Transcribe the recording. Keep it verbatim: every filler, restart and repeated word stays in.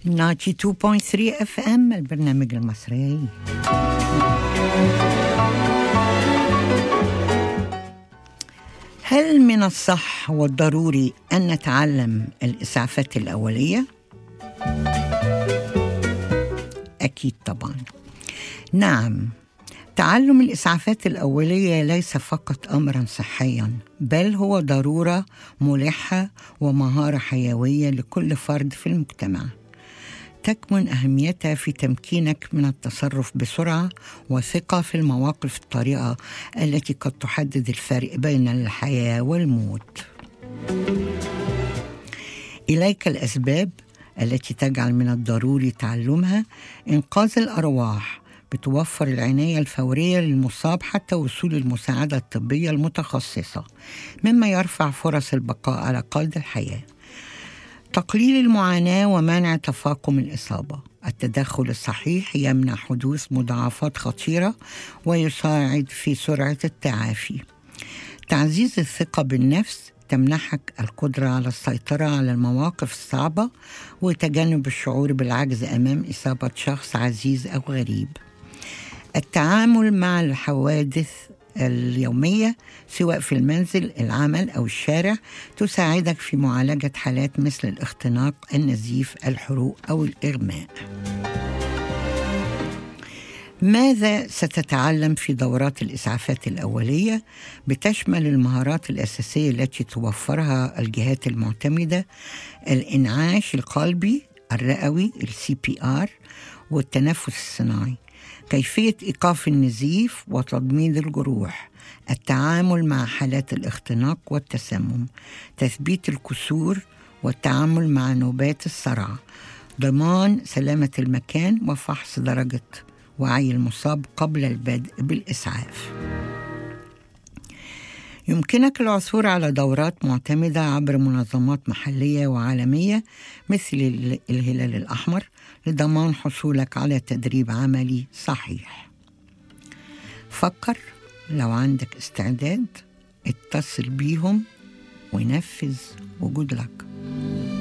تسعة وتسعين فاصلة ثلاثة اف ام البرنامج المصري. هل من الصح والضروري أن نتعلم الإسعافات الأولية؟ أكيد طبعا. نعم، تعلم الإسعافات الأولية ليس فقط أمرا صحيا، بل هو ضرورة ملحة ومهارة حيوية لكل فرد في المجتمع. تكمن أهميتها في تمكينك من التصرف بسرعة وثقة في المواقف الطارئة التي قد تحدد الفرق بين الحياة والموت. إليك الأسباب التي تجعل من الضروري تعلمها: إنقاذ الأرواح، بتوفر العناية الفورية للمصاب حتى وصول المساعدة الطبية المتخصصة، مما يرفع فرص البقاء على قيد الحياة. تقليل المعاناة ومنع تفاقم الإصابة، التدخل الصحيح يمنع حدوث مضاعفات خطيرة ويساعد في سرعة التعافي. تعزيز الثقة بالنفس، تمنحك القدرة على السيطرة على المواقف الصعبة وتجنب الشعور بالعجز أمام إصابة شخص عزيز أو غريب. التعامل مع الحوادث اليومية سواء في المنزل، العمل أو الشارع، تساعدك في معالجة حالات مثل الاختناق، النزيف، الحروق أو الإغماء. ماذا ستتعلم في دورات الإسعافات الأولية؟ بتشمل المهارات الأساسية التي توفرها الجهات المعتمدة: الإنعاش القلبي، الرئوي السي بي آر، والتنفس الصناعي، كيفية إيقاف النزيف وتضميد الجروح، التعامل مع حالات الاختناق والتسمم، تثبيت الكسور والتعامل مع نوبات الصرع، ضمان سلامة المكان وفحص درجة وعي المصاب قبل البدء بالإسعاف. يمكنك العثور على دورات معتمدة عبر منظمات محلية وعالمية مثل الهلال الأحمر لضمان حصولك على تدريب عملي صحيح. فكر، لو عندك استعداد اتصل بيهم ونفذ، وجود لك.